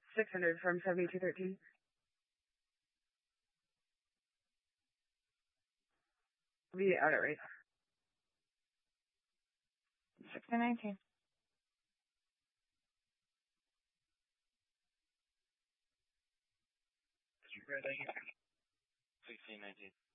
600 from 7213. Be out at rate. 1619. Thank you. 1619.